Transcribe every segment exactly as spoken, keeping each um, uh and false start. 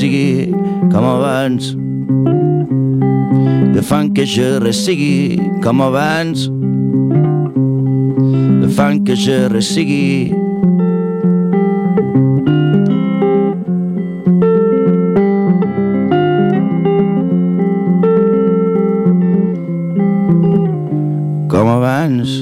sigui com abans, que fan que jo res sigui com abans, que fan que jo res sigui. Com abans.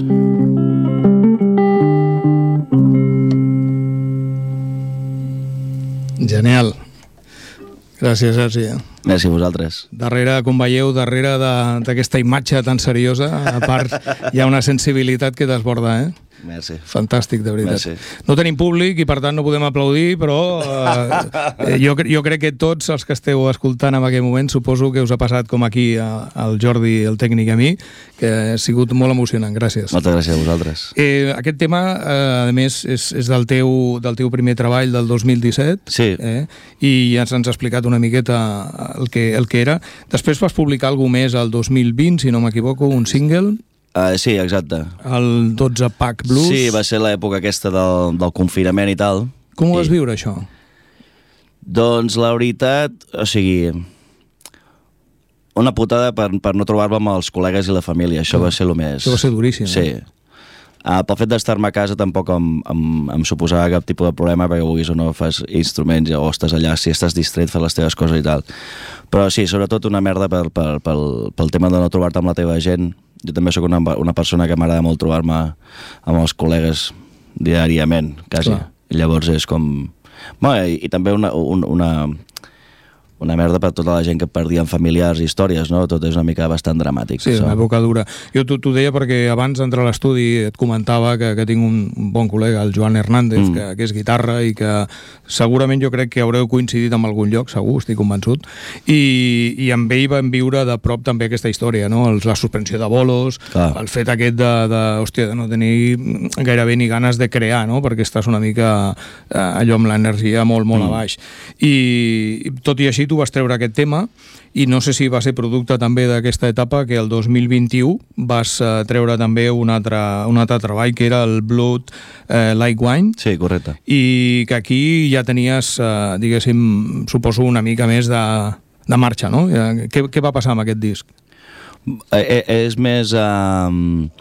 Genial. Gràcies, Sergi. Merci a vosaltres. Darrere, com veieu, darrere d'aquesta imatge tan seriosa, a part hi ha una sensibilitat que desborda, eh? Merci. Fantàstic, de veritat. Merci. No tenim públic i per tant no podem aplaudir, però eh, jo, jo crec que tots els que esteu escoltant en aquell moment suposo que us ha passat com aquí al Jordi, el tècnic, a mi, que ha sigut molt emocionant. Gràcies. Moltes gràcies a vosaltres. Eh, aquest tema, eh, a més, és, és del, teu, del teu primer treball del dos mil disset, sí. eh? I ja ens has explicat una miqueta el que, el que era. Després vas publicar alguna més el dos mil vint, si no m'equivoco, un single. Uh, sí, exacte. El dotze Pack Blues. Sí, va ser l'època aquesta del, del confinament i tal. Com ho I... vas viure, això? Doncs la veritat, o sigui, una putada per, per no trobar-me amb els col·legues i la família. Això va ser el més... Això va ser duríssim. Sí. Eh? Uh, pel fet d'estar-me a casa tampoc em, em, em suposava cap tipus de problema, perquè vulguis o no fas instruments o estàs allà, si estàs distret fas les teves coses i tal. Però sí, sobretot una merda per, per, pel, pel tema de no trobar-te amb la teva gent. Jo també sóc una, una persona que m'agrada molt trobar-me amb els col·legues diàriament, quasi. Clar. Llavors és com... Bueno, i, i també una, una, una, una merda per tota la gent que perdien familiars i històries, no? Tot és una mica bastant dramàtic. Sí, una època dura. Jo t'ho deia perquè abans d'entrar a l'estudi et comentava que, que tinc un, un bon col·lega, el Joan Hernández, mm. que, que és guitarra i que segurament jo crec que haureu coincidit en algun lloc, segur, estic convençut, i, i amb ell vam viure de prop també aquesta història, no? El, la suspensió de bolos, Clar. El fet aquest de, de, hòstia, de no tenir gairebé ni ganes de crear, no? Perquè estàs una mica eh, allò amb l'energia molt, molt mm. a baix. I tot i així tu vas treure aquest tema i no sé si va ser producte també d'aquesta etapa que el dos mil vint-i-u vas uh, treure també un altre, un altre treball que era el Blood uh, Like Wine. Sí, correcte. I que aquí ja tenies, uh, diguéssim, suposo una mica més de, de marxa, no? Què, què va passar amb aquest disc? Eh, eh, és més... Uh...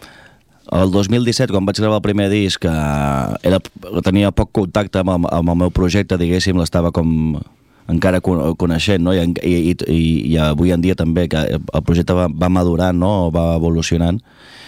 El dos mil disset, quan vaig gravar el primer disc, eh, era, tenia poc contacte amb, amb el meu projecte, diguéssim, l'estava com encara coneixent, no? I, i, i, i avui en dia també que el projecte va, va madurant, no? Va evolucionant,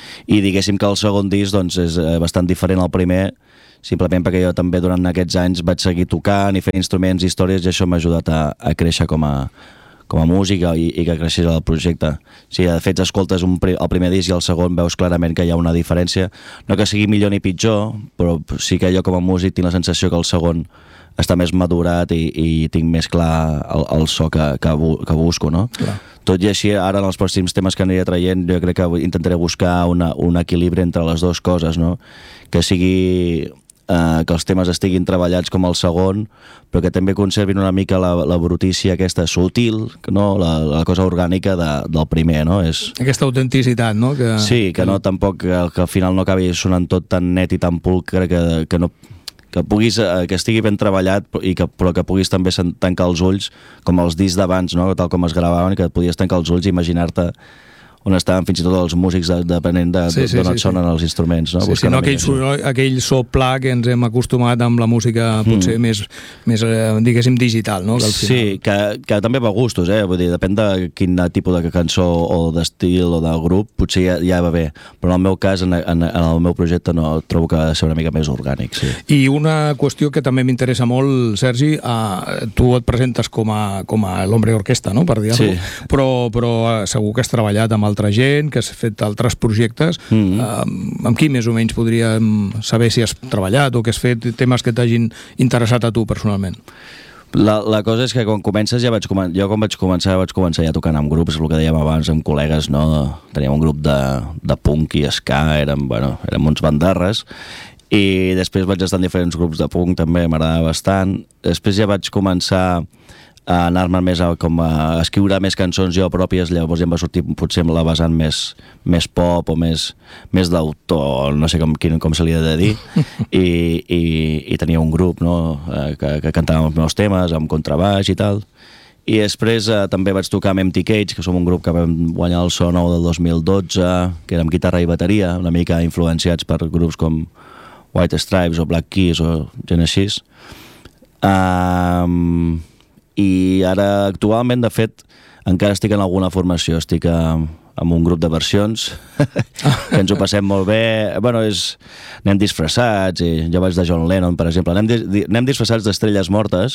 i diguéssim que el segon disc doncs, és bastant diferent al primer, simplement perquè jo també durant aquests anys vaig seguir tocant i fent instruments i històries, i això m'ha ajudat a, a créixer com a com a música i, i que creixés el projecte. Si de fet escoltes un, el primer disc i el segon veus clarament que hi ha una diferència, no que sigui millor ni pitjor, però sí que jo com a músic tinc la sensació que el segon està més madurat i, i tinc més clar el, el so que, que, que busco, no? Clar. Tot i així, ara en els pròxims temes que aniré traient, jo crec que intentaré buscar una, un equilibri entre les dues coses, no? Que sigui... Uh, que els temes estiguin treballats com el segon, però que també conservin una mica la, la brutícia aquesta sutil, no? la, la cosa orgànica de, del primer, no? És... Aquesta autenticitat, no? Que... Sí, que no tampoc, que, que al final no acabi sonant tot tan net i tan pulcre que, que no... que puguis, que estigui ben treballat i que, però que puguis també tancar els ulls com els discs d'abans, no? Tal com es gravaven, que podies tancar els ulls i imaginar-te on estaven fins i tot els músics de, depenent de, sí, sí, d'on sí, et sonen sí. els instruments, no? Sí, sí, no aquell, so, aquell so pla que ens hem acostumat amb la música potser mm. més, més eh, diguéssim, digital, no? Que al final... Sí, que, que també va a gustos, eh? Vull dir, depèn de quin tipus de cançó o d'estil o de grup, potser ja, ja va bé, però en el meu cas, en, en, en el meu projecte, no trobo que ha de ser una mica més orgànic, sí. I una qüestió que també m'interessa molt, Sergi, eh, tu et presentes com a, com a l'hombre orquestra, no? Per dir-ho, sí. però, però eh, segur que has treballat amb altra gent, que has fet altres projectes. Mm-hmm. Uh, amb qui més o menys podríem saber si has treballat o que has fet temes que t'hagin interessat a tu personalment? La, la cosa és que quan comences ja vaig començar, jo quan vaig començar vaig començar ja tocant amb grups, el que dèiem abans, amb col·legues, no? Teníem un grup de, de punk i ska, érem, bueno, érem uns bandarres, i després vaig estar en diferents grups de punk, també m'agradava bastant. Després ja vaig començar a anar-me més a, com a escriure més cançons jo pròpies, llavors ja em va sortir potser amb la vessant més, més pop o més, més d'autor, no sé com, com se li ha de dir, i, i, i tenia un grup, no?, que, que cantàvem els meus temes amb contrabaix i tal, i després eh, també vaig tocar amb Empty Cage, que som un grup que vam guanyar el So Nou del dos mil dotze, que era amb guitarra i bateria, una mica influenciats per grups com White Stripes o Black Keys o gent així. Um, i ara actualment, de fet, encara estic en alguna formació, estic a, amb un grup de versions que ens ho passem molt bé. Bueno, és, anem disfressats, i jo vaig de John Lennon, per exemple, anem, di, anem disfressats d'estrelles mortes,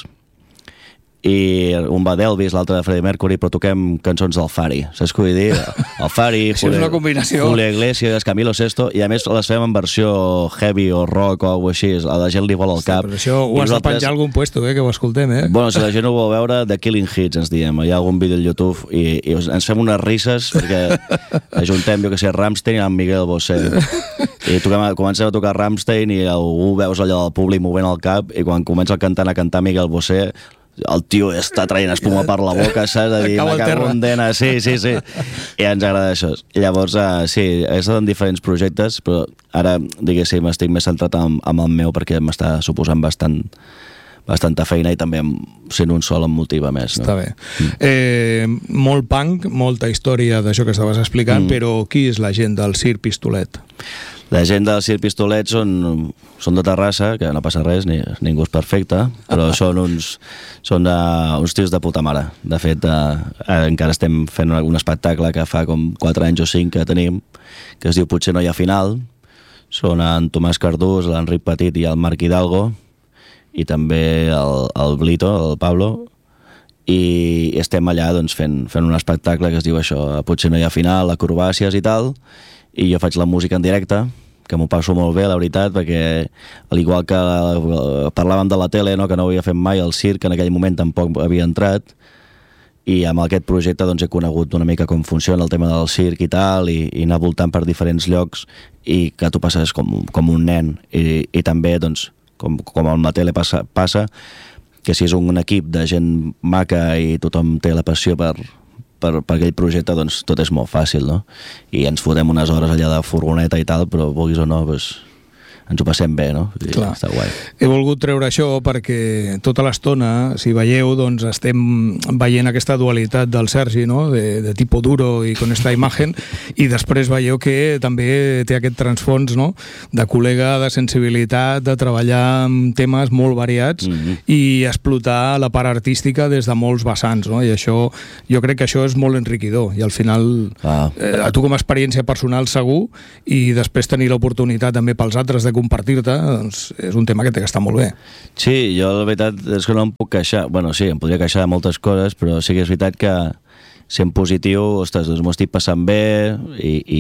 i un va d'Elvis, l'altre de Freddie Mercury, però toquem cançons del Fari, saps què vull dir? El Fari, Julio, és una combinació. Julio Iglesias, Camilo Sesto, i a més les fem en versió heavy o rock o alguna cosa així, a la gent li vola el cap. Sí, però això ho has de penjar a algun puesto, eh, que ho escoltem, eh? Bueno, si la gent ho vol veure, The Killing Hits, ens diem, hi ha algun vídeo al YouTube, i, i ens fem unes risses, perquè ajuntem, jo que sé, Rammstein amb Miguel Bosé, i toquem, comencem a tocar Rammstein, i algú veus allò del públic movent el cap, i quan comença el cantant a cantar Miguel Bosé, el tio està traient espuma per la boca, saps? A dir, me cago en dena, sí, sí, sí. I ens agrada això. I llavors, uh, sí, he estat en diferents projectes, però ara, diguéssim, estic més centrat en, en el meu, perquè m'està suposant bastant, bastanta feina, i també sent un sol em motiva més. No? Està bé. Mm. Eh, molt punk, molta història d'això que estaves explicant, mm. però qui és la gent del Sir Pistolet? La gent del Sir Pistolet són, són de Terrassa, que no passa res, ni, ningú és perfecte, però són uns, són uh, uns tios de puta mare. De fet, uh, encara estem fent un espectacle que fa com quatre anys o cinc que tenim, que es diu Potser no hi ha final. Són en Tomàs Cardús, l'Enric Petit i el Marc Hidalgo, i també el, el Blito, el Pablo, i estem allà doncs, fent, fent un espectacle que es diu això, Potser no hi ha final, acrobàcies i tal, i jo faig la música en directe, que m'ho passo molt bé, la veritat, perquè al igual que parlàvem de la tele, no, que no ho havia fet mai, el circ en aquell moment tampoc havia entrat, i amb aquest projecte doncs, he conegut una mica com funciona el tema del circ i tal, i, i anar voltant per diferents llocs, i que tu passes com, com un nen, i, i també, doncs, com, com amb la tele passa, passa, que si és un equip de gent maca i tothom té la passió per... Per, per aquell projecte, doncs tot és molt fàcil, no? I ens fotem unes hores allà de furgoneta i tal, però vulguis o no, doncs, ens ho passem bé, no? I clar. Està guai. He volgut treure això perquè tota l'estona, si veieu, doncs estem veient aquesta dualitat del Sergi, no? De, de tipo duro i con esta imagen, i després veieu que també té aquest transfons, no? De col·lega, de sensibilitat, de treballar amb temes molt variats, mm-hmm. i explotar la part artística des de molts vessants, no? I això, jo crec que això és molt enriquidor, i al final, ah. eh, a tu com a experiència personal segur, i després tenir l'oportunitat també pels altres de compartir-te, doncs és un tema que té que estar molt bé. Sí, jo la veritat és que no em puc queixar, bueno, sí, em podria queixar de moltes coses, però sí que és veritat que sent positiu, ostres, doncs m'ho estic passant bé, i, i,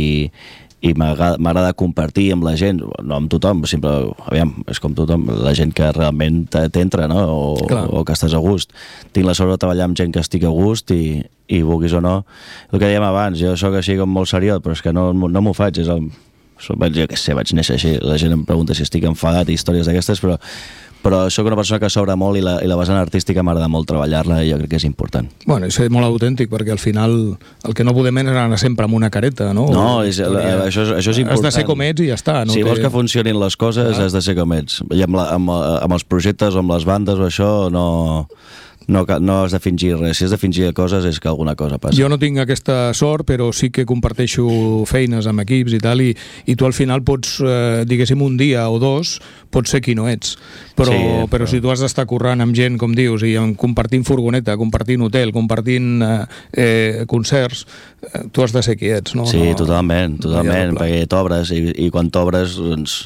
i m'agrada compartir amb la gent, no amb tothom, sempre, aviam, és com tothom, la gent que realment t'entra, no? O, o que estàs a gust. Tinc la sort de treballar amb gent que estic a gust, i, i vulguis o no, el que dèiem abans, jo sóc així com molt seriós, però és que no, no m'ho faig, és el... Jo què sé, vaig néixer així, la gent em pregunta si estic enfadat i històries d'aquestes, però, però sóc una persona que s'obre molt, i la, i la vessant artística m'agrada molt treballar-la, i jo crec que és important. Bueno, és molt autèntic, perquè al final el que no podem és anar sempre amb una careta, no? No, és, això, això és important. Has de ser com ets i ja està. No si té... vols que funcionin les coses, ah. has de ser com ets. I amb, la, amb, amb els projectes o amb les bandes o això, no... No, no has de fingir res. Si has de fingir coses és que alguna cosa passa. Jo no tinc aquesta sort, però sí que comparteixo feines amb equips i tal, i, i tu al final pots, eh, diguéssim, un dia o dos, pots ser qui no ets. Però, sí, però... però si tu has d'estar currant amb gent, com dius, i compartint furgoneta, compartint hotel, compartint eh, eh, concerts, eh, tu has de ser qui ets, no? Sí, no, totalment, totalment, perquè t'obres, i, i quan t'obres, doncs...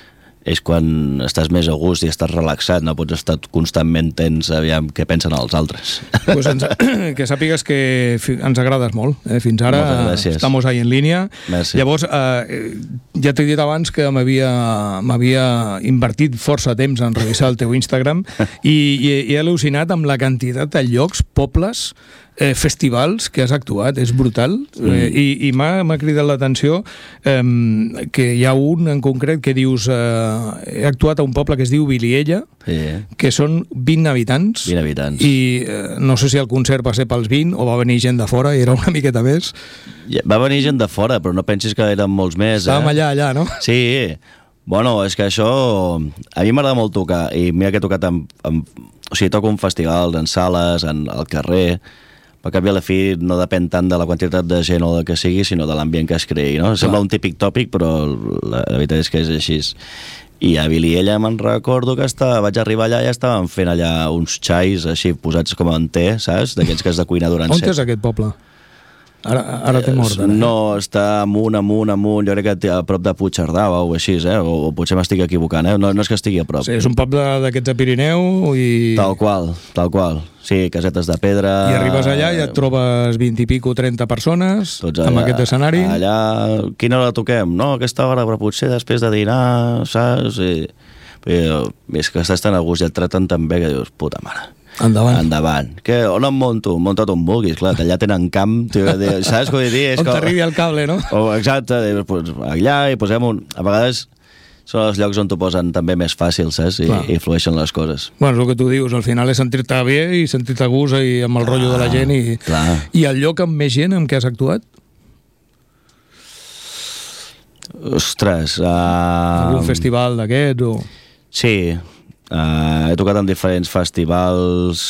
és quan estàs més a gust i estàs relaxat, no pots estar constantment tens, aviam, què pensen els altres. Pues ens, que sàpigues que ens agrades molt, eh? Fins ara estamos ahí en línia. Merci. Llavors, eh, ja t'he dit abans que m'havia invertit força temps en revisar el teu Instagram i, i he al·lucinat amb la quantitat de llocs, pobles, eh, festivals que has actuat, és brutal. Mm. Eh, i i m'ha cridat l'atenció eh, que hi ha un en concret que dius eh, he actuat a un poble que es diu Vilella, sí. que són vint habitants, vint habitants. i eh, no sé si el concert va ser pels vint o va venir gent de fora i era una miqueta més. Va venir gent de fora, però no pensis que eren molts més. Estàvem eh? allà, allà, no? Sí, bueno, és que això a mi m'agrada molt tocar, i mira que he tocat amb, amb, o sigui, toco en festivals, en sales, en, al carrer. Per canvi, a la fi no depèn tant de la quantitat de gent o del que sigui, sinó de l'ambient que es creï, no? Sembla un típic tòpic, però la, la veritat és que és així. I a Vilella me'n recordo que estava, vaig arribar allà i estaven fent allà uns xais així posats com en té, saps? D'aquests que has de cuinar durant set. On és aquest poble? Ara, ara té mort, eh? No, està amunt, amunt, amunt, jo crec que a prop de Puigcerdà o alguna cosa així, eh? O, o potser m'estic equivocant, eh? No, no és que estigui a prop. Sí, és un poble d'aquests de Pirineu i... Tal qual, tal qual. Sí, casetes de pedra... I arribes allà i et trobes vint i pico, trenta persones allà, amb aquest escenari. Allà, quina hora toquem? No, aquesta hora, però potser després de dinar, saps? I, i, és que estàs tan a gust i et traten tan bé que dius, puta mare. Endavant. Endavant. Que, on em monto? Monta't on vulguis, clar, allà tenen camp, tio, saps què vull dir? És on que... t'arribi el cable, no? O, exacte, pues, allà i posem un... A vegades són els llocs on t'ho posen també més fàcil, saps? I, i flueixen les coses. Bueno, és el que tu dius, al final és sentir-te bé i sentir-te a gust i amb el clar, rotllo de la gent. I, I el lloc amb més gent amb què has actuat? Ostres... Uh... Algun festival d'aquests o... Sí, Uh, he tocat en diferents festivals,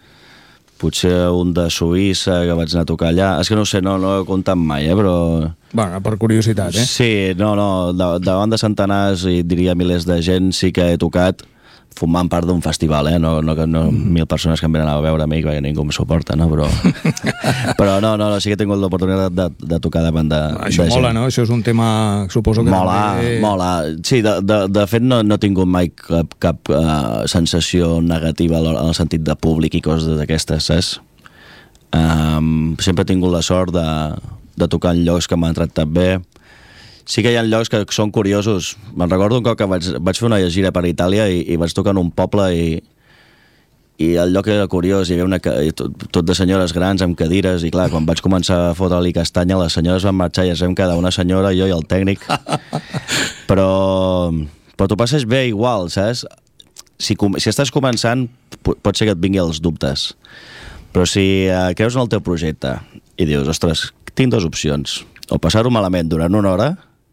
potser un de Suïssa que vaig anar a tocar allà, és que no sé, no, no he comptat mai, eh, però... Bueno, per curiositat, eh? Sí, no, no, davant de centenars i diria milers de gent sí que he tocat formant part d'un festival, eh? No, no, no mm. mil persones que em venen a veure a mi, que ningú em suporta, no? Però, però no, no, sí que he tingut l'oportunitat de, de tocar davant de, això de mola, gent. No? Això és un tema, suposo que... Mola, també... mola. Sí, de, de, de fet no, no he tingut mai cap, cap uh, sensació negativa en el sentit de públic i coses d'aquestes, saps? Um, sempre he tingut la sort de, de tocar en llocs que m'han tractat bé. Sí que hi ha llocs que són curiosos. Me'n recordo un cop que vaig, vaig fer una gira per Itàlia i, i vaig tocar en un poble i, i el lloc era curiós. Hi havia una, tot, tot de senyores grans amb cadires i clar, quan vaig començar a fotre-li castanya, les senyores van marxar i ens vam quedar una senyora, jo i el tècnic. Però, però t'ho passes bé igual, saps? Si, si estàs començant, pot ser que et vingui els dubtes. Però si uh, creus en el teu projecte i dius, ostres, tinc dues opcions. O passar-ho malament durant una hora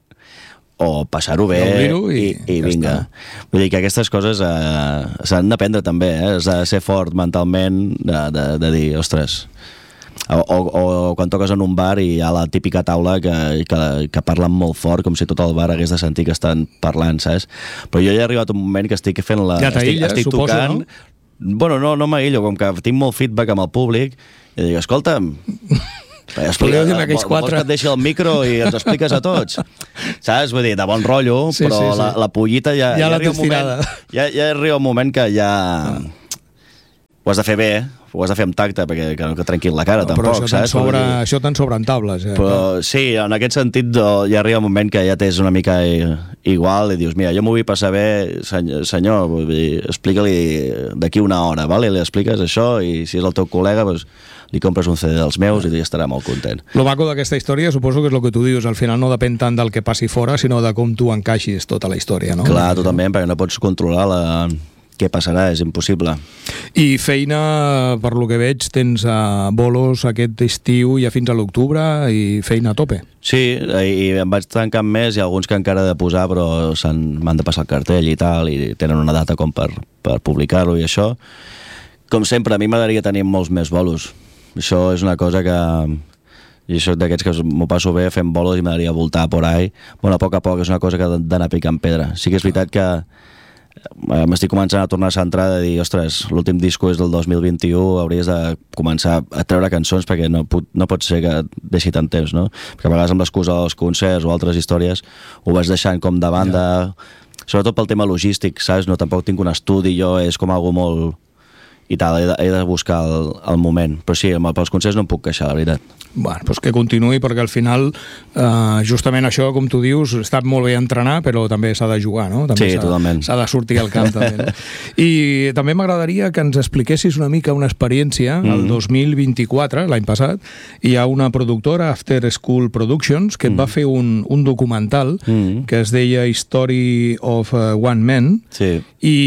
o passar-ho bé i, i vinga. Vull dir que aquestes coses eh, s'han d'aprendre també, eh? Has de ser fort mentalment, de, de, de dir, ostres... O, o, o quan toques en un bar i hi ha la típica taula que, que, que parlen molt fort, com si tot el bar hagués de sentir que estan parlant, saps? Però jo ja he arribat un moment que estic fent la... Ja t'aïlles, estic, estic suposo, tocant, no? Bueno, no, no m'aïllo, com que tinc molt feedback amb el públic, i dic, escolta'm... Explica, vols que et deixi el micro i ens expliques a tots, saps? Vull dir, de bon rotllo, sí, però sí, sí. La, la pollita ja, ja, ja, la arriba moment, ja, ja arriba un moment que ja ah. ho has de fer bé, ho has de fer amb tacte perquè que no que trenquin la cara, no, tampoc, això saps? Sobre, això te'n sobren tables. Eh? Però sí, en aquest sentit ja arriba un moment que ja t'és una mica igual i dius, mira, jo m'ho vull passar bé, senyor, senyor vull dir, explica-li d'aquí una hora, vale? Li expliques això i si és el teu col·lega, doncs li compres un C D dels meus i estarà molt content. Lo maco d'aquesta història suposo que és el que tu dius, al final no depèn tant del que passi fora, sinó de com tu encaixis tota la història, no? Clar, totalment, perquè no pots controlar la... què passarà, és impossible. I feina, per lo que veig, tens a bolos aquest estiu ja fins a l'octubre i feina a tope. Sí, i em vaig tancar més, hi ha alguns que encara he de posar, però m'han de passar el cartell i tal, i tenen una data com per, per publicar-ho i això. Com sempre, a mi m'agradaria tenir molts més bolos. Això és una cosa que... I això d'aquests que m'ho passo bé fent bolos i m'agradaria voltar por ahí. Bueno, a poc a poc és una cosa que ha d'anar picant pedra. Sí que és veritat que m'estic començant a tornar a centrar de dir, ostres, l'últim disco és del dos mil vint-i-u, hauries de començar a treure cançons perquè no, no pot ser que deixi tant temps, no? Perquè a vegades amb l'excusa dels concerts o altres històries ho vas deixant com de banda, ja. Sobretot pel tema logístic, saps? No, tampoc tinc un estudi, jo és com algo molt... i tal, he de, he de buscar el, el moment. Però sí, pels concerts no em puc queixar, la veritat. Bueno, doncs que continuï, perquè al final eh, justament això, com tu dius, està molt bé entrenar, però també s'ha de jugar, no? També sí, totalment. S'ha de sortir al camp, també. No? I també m'agradaria que ens expliquessis una mica una experiència. Mm-hmm. El dos mil vint-i-quatre, l'any passat, hi ha una productora, After School Productions, que et va fer un, un documental mm-hmm. que es deia Story of One Man. Sí. I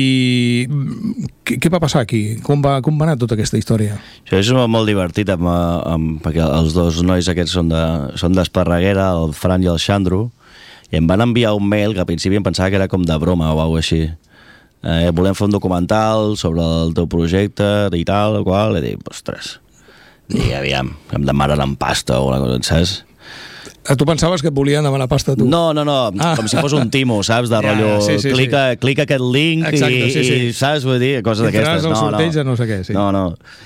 què, què va passar aquí? Com va, com va anar tota aquesta història? Això és molt divertit, amb, amb, perquè els dos nois aquests són de, són d'Esparreguera, el Fran i el Xandro, i em van enviar un mail que al principi em pensava que era com de broma o alguna cosa així. Eh, volem fer un documental sobre el teu projecte i tal, qual, i dic, ostres, i aviam, em demanaran pasta o alguna cosa, saps? Tu pensaves que et volien demanar pasta, tu? No, no, no, ah. com si fos un timo, saps? De ja, rotllo, sí, sí, clica, sí. clica aquest link. Exacte, i, sí, sí. i, saps? Vull dir, coses d'aquestes. Entraràs al no, sorteig no. de no sé què, sí. No, no.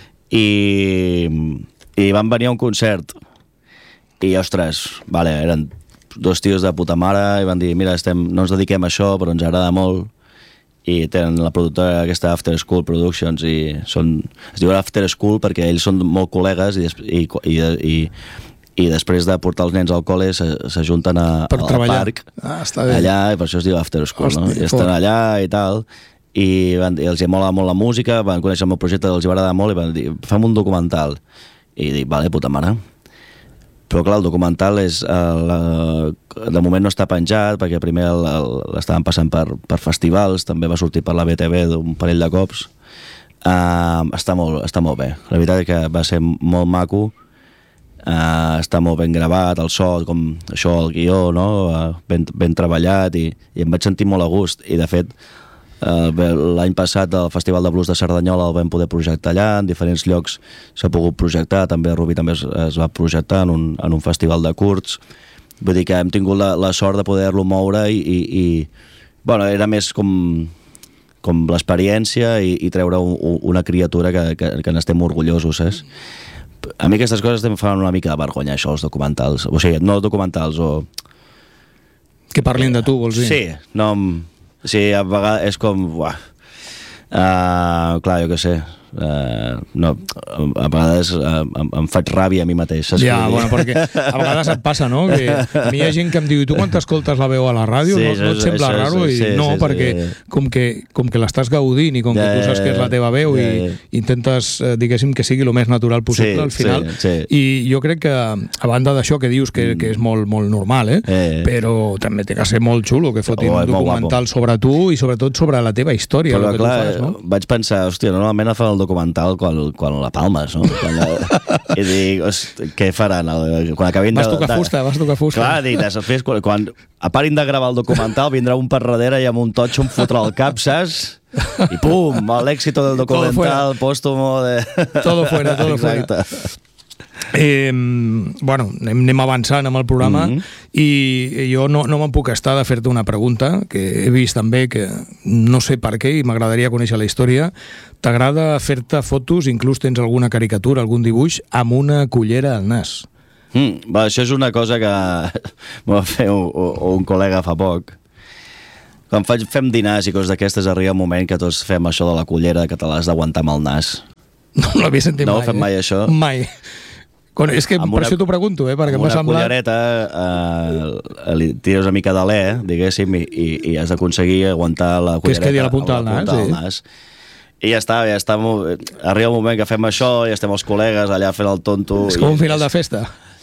I, i van venir a un concert i, ostres, vale, eren dos tios de puta mare i van dir, mira, estem, no ens dediquem a això, però ens agrada molt, i tenen la productora aquesta After School Productions i són, es diu After School perquè ells són molt col·legues i, i, i, i i després de portar els nens al col·le s'ajunten al parc ah, allà, i per això es diu After School. Hosti, no? I estan allà i tal, i, van, i els hi mola molt la música, van conèixer el meu projecte, els hi va agradar molt i van dir, fem un documental, i dic, vale, puta mare. Però clar, el documental és eh, la, de moment no està penjat perquè primer l'estaven passant per, per festivals, també va sortir per la B T V un parell de cops. Uh, està, molt, està molt bé, la veritat és que va ser molt maco. Uh, està molt ben gravat, el so, com això, el guió, no? uh, ben, ben treballat, i, i em vaig sentir molt a gust, i de fet uh, l'any passat el Festival de Blues de Cerdanyola el vam poder projectar allà, en diferents llocs s'ha pogut projectar, també a Rubí també es, es va projectar en un, en un festival de curts, vull dir que hem tingut la, la sort de poder-lo moure i, i, i bueno, era més com com l'experiència i, i treure un, una criatura que, que, que n'estem orgullosos, saps? A mi aquestes coses em fan una mica de vergonya, això, els documentals. O sigui, no documentals, o... Que parlin de tu, vols dir? Sí, no... O sigui, a vegades és com... Uah. Uh, clar, jo què sé... Uh, no, a vegades uh, em, em faig ràbia a mi mateix, saps? Ja, bueno, perquè a vegades et passa, no? Que a mi hi ha gent que em diu, i tu quan t'escoltes la veu a la ràdio, sí, no, no et sembla això, raro? I sí, no, sí, perquè sí. Com que, com que l'estàs gaudint i com ja, que tu saps que és la teva veu ja, ja. I intentes, eh, diguéssim, que sigui el més natural possible sí, al final, sí, sí. I jo crec que a banda d'això que dius que, que és molt, molt normal, eh? Eh. Però també té que ser molt xulo que fotin oh, un documental sobre tu i sobretot sobre la teva història. Però que clar, tu fas, no? Vaig pensar, hòstia, normalment fan el documental quan, quan la palmes, no? Quan la... I dic, hosti, què faran? Quan acabin vas de... tocar fusta, vas tocar fusta. Clar, dic, després, quan, quan aparin de gravar el documental, vindrà un per darrere i amb un totxo em fotrà el cap, saps? I pum, l'éxito del documental póstumo de... Todo fuera, todo fuera. Eh, bueno, anem avançant amb el programa mm-hmm. I jo no, no me'n puc estar de fer-te una pregunta que he vist també que no sé per què i m'agradaria conèixer la història. T'agrada fer-te fotos, inclús tens alguna caricatura, algun dibuix amb una cullera al nas? Mm, va, això és una cosa que m'ho va fer un, un col·lega fa poc. Quan faig, fem dinars i coses d'aquestes arriba un moment que tots fem això de la cullera que te l'has d'aguantar amb el nas. No l'havia sentit no mai. No ho fem mai, eh? això? Mai. Con, és que amb per una, això t'ho pregunto, eh? Perquè amb una semblat... cullereta eh, li tires una mica d'alè, diguéssim, i, i, i has d'aconseguir aguantar la cullereta. Que es quedi a la punta del nas, sí. nas. I ja està, ja està. Arriba un moment que fem això i estem els col·legues allà fent el tonto. És com i, un final de festa.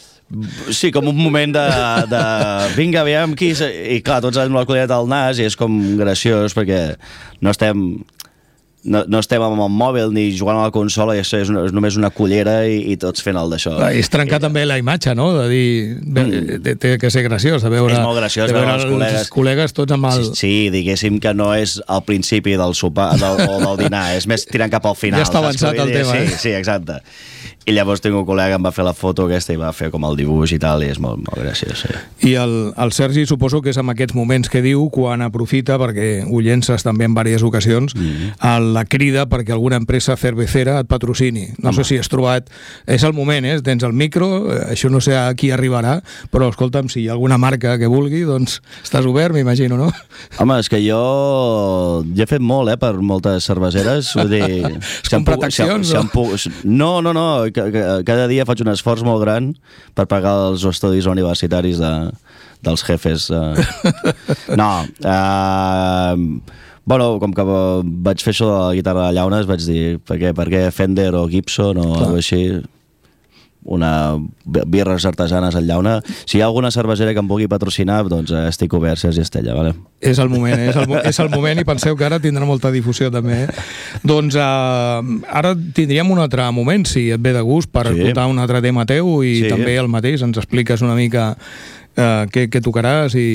Sí, com un moment de... de vinga, aviam qui... I clar, tots amb la cullereta al nas i és com graciós perquè no estem... No, no estem amb el mòbil ni jugant a la consola i això és, una, és només una cullera i, i tots fent el d'això. És trencar I, també la imatge, no? De dir, mm. té que ser graciós de veure, és molt graciós de veure, veure els col·legues. els col·legues tots amb el... Sí, sí, diguéssim que no és al principi del sopar del, o del dinar, és més tirant cap al final. Ja està avançat el tema, sí, eh? Sí, exacte. I llavors tinc un col·lega que em va fer la foto aquesta i va fer com el dibuix i tal, i és molt, molt graciós. Sí. I el, el Sergi suposo que és en aquests moments que diu, quan aprofita, perquè ho llences també en diverses ocasions, mm-hmm. el la crida perquè alguna empresa cervecera et patrocini. No Home. sé si has trobat... És el moment, eh? Tens el micro, això no sé a qui arribarà, però escolta'm, si hi ha alguna marca que vulgui, doncs estàs obert, m'imagino, no? Home, és que jo... Jo he fet molt, eh, per moltes cerveseres. Vull dir... Si comprat accions, si, si, si no? No, no, no. Cada dia faig un esforç molt gran per pagar els estudis universitaris de, dels jefes. No, eh... Bueno, com que vaig fer això de la guitarra de llaunes, vaig dir, per què, per què Fender o Gibson o alguna cosa així, una birres artesanes en llauna. Si hi ha alguna cervesera que em vulgui patrocinar, doncs estic obert, Sergi Estella, vale? És el moment, eh? és, el, és el moment, i penseu que ara tindrà molta difusió també, eh? Doncs uh, ara tindríem un altre moment, si et ve de gust, per sí. escoltar un altre tema teu, i sí. també el mateix, ens expliques una mica uh, què, què tocaràs, i...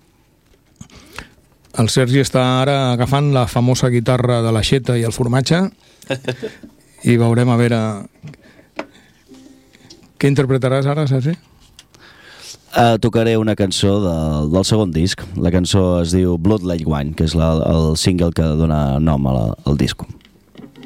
El Sergi està ara agafant la famosa guitarra de l'aixeta i el formatge i veurem a veure... Què interpretaràs ara, Sergi? Uh, tocaré una cançó del, del segon disc. La cançó es diu Blood Like Wine, que és la, el single que dona nom a la, al disc.